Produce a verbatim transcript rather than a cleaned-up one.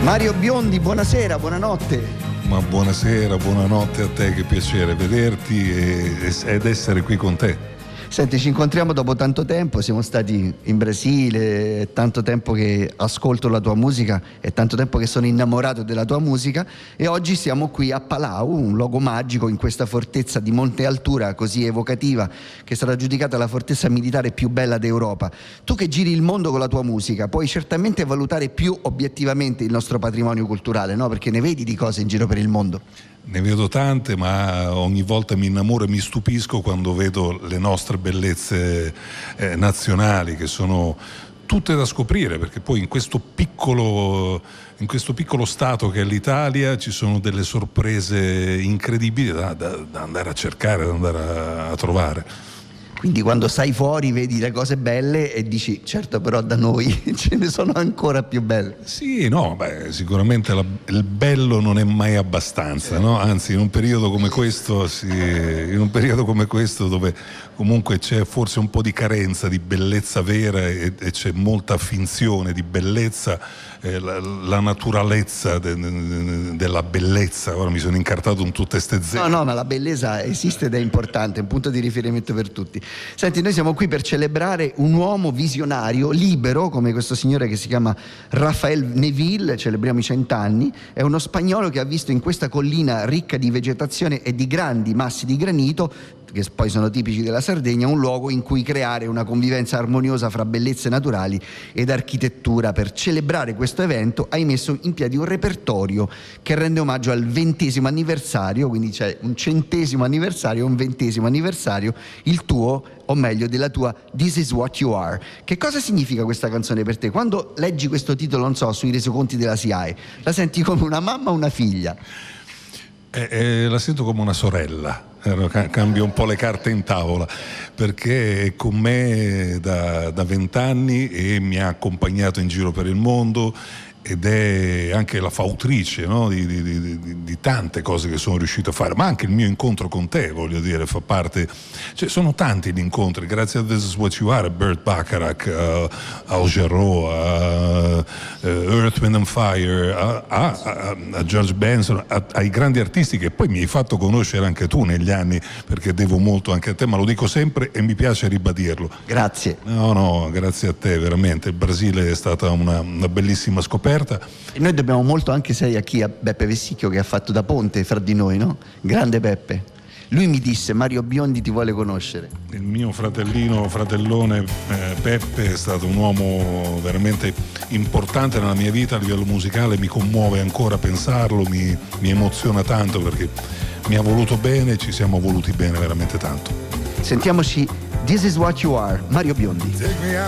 Mario Biondi, buonasera, buonanotte. Ma buonasera, buonanotte a te, che piacere vederti e, ed essere qui con te. Senti, ci incontriamo dopo tanto tempo, siamo stati in Brasile, è tanto tempo che ascolto la tua musica, è tanto tempo che sono innamorato della tua musica e oggi siamo qui a Palau, un luogo magico in questa fortezza di monte altura così evocativa che è stata giudicata la fortezza militare più bella d'Europa. Tu che giri il mondo con la tua musica puoi certamente valutare più obiettivamente il nostro patrimonio culturale, no? Perché ne vedi di cose in giro per il mondo. Ne vedo tante, ma ogni volta mi innamoro e mi stupisco quando vedo le nostre bellezze eh, nazionali, che sono tutte da scoprire, perché poi in questo piccolo, in questo piccolo stato che è l'Italia ci sono delle sorprese incredibili da, da, da andare a cercare, da andare a, a trovare. Quindi quando stai fuori vedi le cose belle e dici certo, però da noi ce ne sono ancora più belle. Sì, no, beh, sicuramente la, il bello non è mai abbastanza, no? Anzi, in un periodo come questo, sì, in un periodo come questo dove comunque c'è forse un po' di carenza di bellezza vera e, e c'è molta finzione di bellezza, eh, la, la naturalezza de, de, della bellezza. Ora mi sono incartato in tutte ste zone. No, no, ma la bellezza esiste ed è importante, è un punto di riferimento per tutti. Senti, noi siamo qui per celebrare un uomo visionario, libero, come questo signore che si chiama Rafael Neville, celebriamo i cent'anni, è uno spagnolo che ha visto in questa collina ricca di vegetazione e di grandi massi di granito, che poi sono tipici della Sardegna, un luogo in cui creare una convivenza armoniosa fra bellezze naturali ed architettura. Per celebrare questo evento hai messo in piedi un repertorio che rende omaggio al ventesimo anniversario, quindi c'è un centesimo anniversario e un ventesimo anniversario, il tuo, o meglio della tua This Is What You Are. Che cosa significa questa canzone per te? Quando leggi questo titolo, non so, sui resoconti della S I A E, la senti come una mamma o una figlia? Eh, eh, la sento come una sorella. Cambio un po' le carte in tavola, perché è con me da vent'anni e mi ha accompagnato in giro per il mondo ed è anche la fautrice, no? di, di, di, di tante cose che sono riuscito a fare, ma anche il mio incontro con te, voglio dire, fa parte, cioè sono tanti gli incontri, grazie a This Is What You Are, a Burt Bacharach, a Al Jarreau, a, a Earth, Wind and Fire, a, a, a George Benson, a, ai grandi artisti che poi mi hai fatto conoscere anche tu negli anni, perché devo molto anche a te, ma lo dico sempre e mi piace ribadirlo. Grazie. No, no, grazie a te, veramente. Il Brasile è stata una, una bellissima scoperta. E noi dobbiamo molto anche sei a chi? A Beppe Vessicchio, che ha fatto da ponte fra di noi, no? Grande Beppe. Lui mi disse: Mario Biondi ti vuole conoscere. Il mio fratellino, fratellone eh, Peppe è stato un uomo veramente importante nella mia vita a livello musicale, mi commuove ancora pensarlo, mi, mi emoziona tanto perché mi ha voluto bene, ci siamo voluti bene veramente tanto. Sentiamoci This Is What You Are, Mario Biondi.